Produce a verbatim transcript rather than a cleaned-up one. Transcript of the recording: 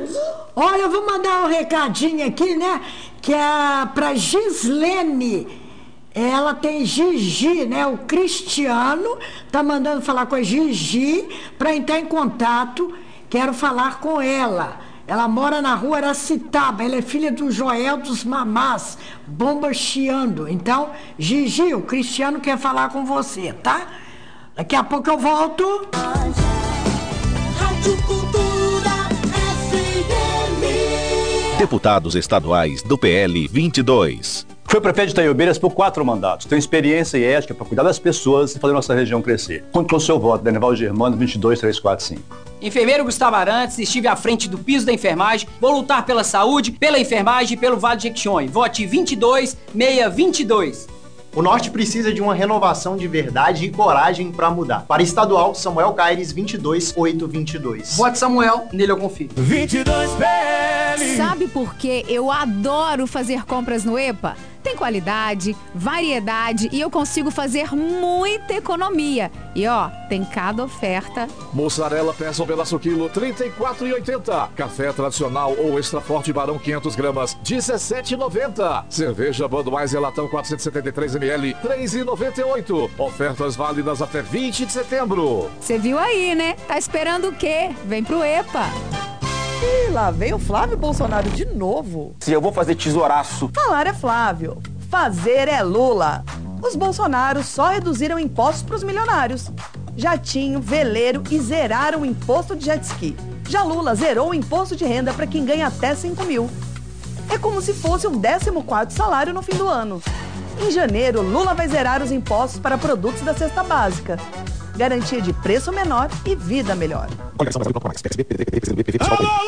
Olha, eu vou mandar um recadinho aqui, né? Que é pra Gislene. Ela tem Gigi, né? O Cristiano tá mandando falar com a Gigi para entrar em contato. Quero falar com ela. Ela mora na rua Aracitaba. Ela é filha do Joel dos Mamás, bomba chiando. Então, Gigi, o Cristiano quer falar com você, tá? Daqui a pouco eu volto. Rádio Cultura F M. Deputados estaduais do P L vinte e dois. Foi prefeito de Itaiobeiras por quatro mandatos. Tem experiência e ética para cuidar das pessoas e fazer nossa região crescer. Conte com o seu voto, Denival Germano, vinte e dois, três quatro cinco. Enfermeiro Gustavo Arantes, estive à frente do piso da enfermagem, vou lutar pela saúde, pela enfermagem e pelo Vale de Jequitinhonha. Vote vinte e dois, seis vinte e dois. O Norte precisa de uma renovação de verdade e coragem para mudar. Para estadual, Samuel Caires, vinte e dois, oito vinte e dois. Vote Samuel, nele eu confio. vinte e dois P L. Sabe por que eu adoro fazer compras no EPA? Tem qualidade, variedade e eu consigo fazer muita economia. E ó, tem cada oferta. Mussarela peça um pedaço quilo, trinta e quatro reais e oitenta centavos. Café tradicional ou extra forte Barão quinhentas gramas, dezessete reais e noventa centavos. Cerveja Budweiser latão quatrocentos e setenta e três mililitros, três reais e noventa e oito centavos. Ofertas válidas até vinte de setembro. Você viu aí, né? Tá esperando o quê? Vem pro EPA. Ih, lá vem o Flávio Bolsonaro de novo. Se eu vou fazer tesouraço. Falar é Flávio, fazer é Lula. Os Bolsonaros só reduziram impostos para os milionários. Jatinho, veleiro e zeraram o imposto de jet ski. Já Lula zerou o imposto de renda para quem ganha até cinco mil. É como se fosse um décimo quarto salário no fim do ano. Em janeiro, Lula vai zerar os impostos para produtos da cesta básica. Garantia de preço menor e vida melhor.